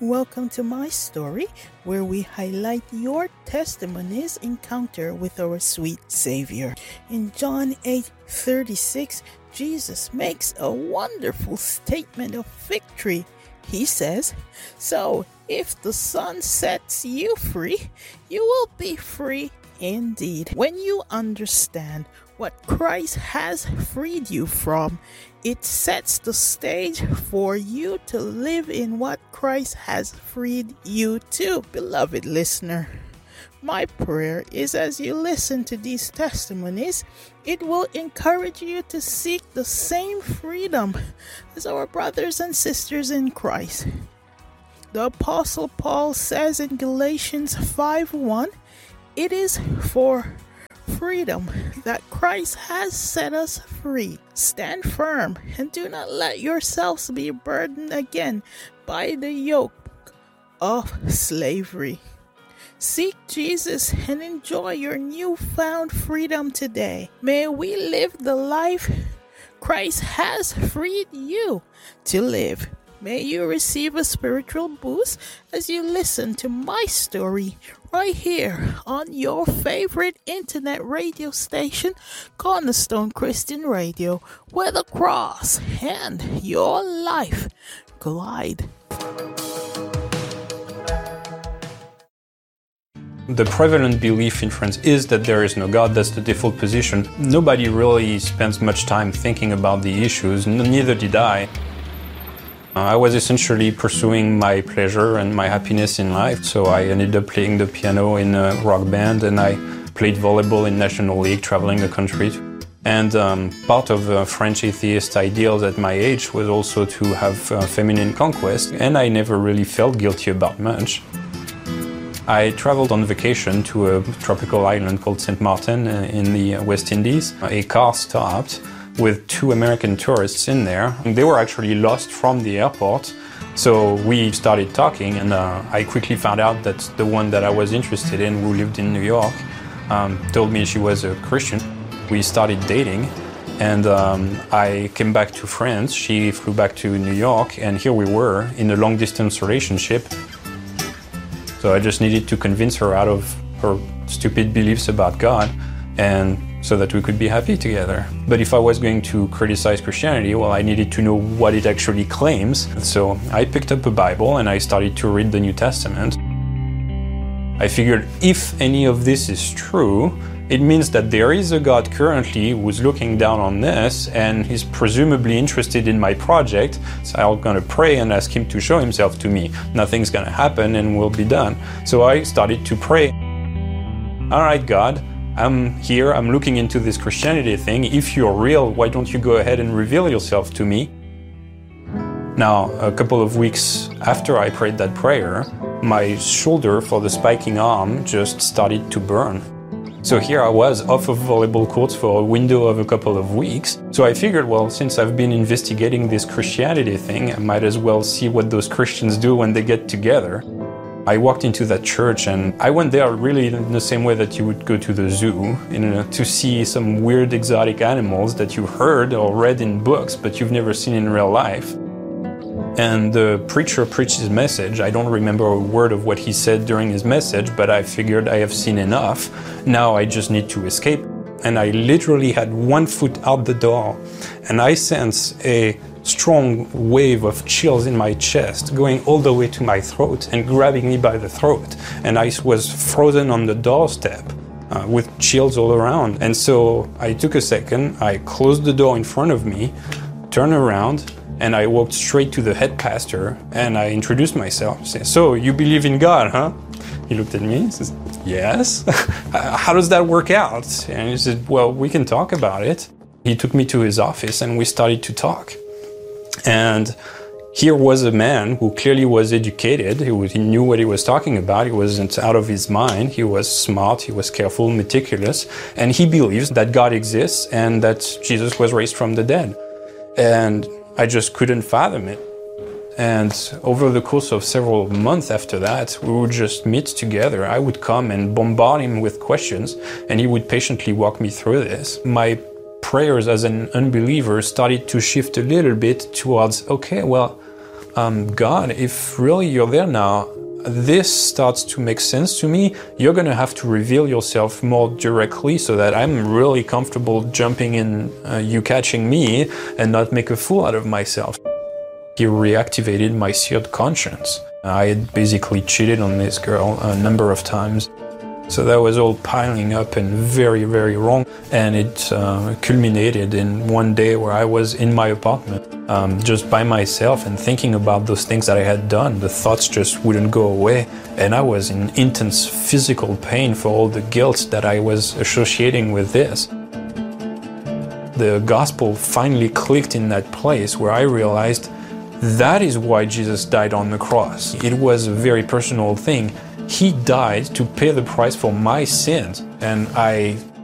Welcome to my story, where we highlight your testimony's encounter with our sweet Savior. In John 8:36, Jesus makes a wonderful statement of victory. He says, "So if the Son sets you free, you will be free indeed." When you understand what Christ has freed you from, it sets the stage for you to live in what Christ has freed you to. Beloved listener, my prayer is as you listen to these testimonies, it will encourage you to seek the same freedom as our brothers and sisters in Christ. The Apostle Paul says in Galatians 5:1, "It is for freedom that Christ has set us free. Stand firm and do not let yourselves be burdened again by the yoke of slavery." Seek Jesus and enjoy your newfound freedom today. May we live the life Christ has freed you to live. May you receive a spiritual boost as you listen to my story right here on your favorite internet radio station, Cornerstone Christian Radio, where the cross and your life collide. The prevalent belief in France is that there is no God. That's the default position. Nobody really spends much time thinking about the issues, neither did I. I was essentially pursuing my pleasure and my happiness in life, so I ended up playing the piano in a rock band, and I played volleyball in National League, traveling the country. And part of the French atheist ideals at my age was also to have feminine conquest, and I never really felt guilty about much. I traveled on vacation to a tropical island called Saint Martin in the West Indies. A car stopped with two American tourists in there. They were actually lost from the airport, so we started talking, and I quickly found out that the one that I was interested in, who lived in New York, told me she was a Christian. We started dating, and I came back to France. She flew back to New York, and here we were in a long-distance relationship. So I just needed to convince her out of her stupid beliefs about God, and so that we could be happy together. But if I was going to criticize Christianity, well, I needed to know what it actually claims. So I picked up a Bible and I started to read the New Testament. I figured if any of this is true, it means that there is a God currently who's looking down on this, and he's presumably interested in my project. So I'm gonna pray and ask him to show himself to me. Nothing's gonna happen and we'll be done. So I started to pray. All right, God, I'm here, I'm looking into this Christianity thing. If you're real, why don't you go ahead and reveal yourself to me? Now, a couple of weeks after I prayed that prayer, my shoulder for the spiking arm just started to burn. So here I was off of volleyball courts for a window of a couple of weeks. So I figured, well, since I've been investigating this Christianity thing, I might as well see what those Christians do when they get together. I walked into that church, and I went there really in the same way that you would go to the zoo, to see some weird exotic animals that you heard or read in books, but you've never seen in real life. And the preacher preached his message. I don't remember a word of what he said during his message, but I figured I have seen enough. Now I just need to escape. And I literally had one foot out the door, and I sense a strong wave of chills in my chest going all the way to my throat and grabbing me by the throat, and I was frozen on the doorstep with chills all around. And so I took a second, I closed the door in front of me, turned around, and I walked straight to the head pastor, and I introduced myself. I said, "So you believe in God, huh?" He looked at me and says, "Yes." "How does that work out?" And he said, "Well, we can talk about it." He took me to his office and we started to talk. And here was a man who clearly was educated. He knew what he was talking about. He wasn't out of his mind. He was smart. He was careful, meticulous. And he believes that God exists and that Jesus was raised from the dead. And I just couldn't fathom it. And over the course of several months after that, we would just meet together. I would come and bombard him with questions, and he would patiently walk me through this. My prayers as an unbeliever started to shift a little bit towards, okay, well, God, if really you're there now, this starts to make sense to me. You're going to have to reveal yourself more directly so that I'm really comfortable jumping in, you catching me, and not make a fool out of myself. He reactivated my seared conscience. I had basically cheated on this girl a number of times. So that was all piling up and very, very wrong. And it culminated in one day where I was in my apartment, just by myself and thinking about those things that I had done. The thoughts just wouldn't go away. And I was in intense physical pain for all the guilt that I was associating with this. The gospel finally clicked in that place where I realized that is why Jesus died on the cross. It was a very personal thing. He died to pay the price for my sins, and I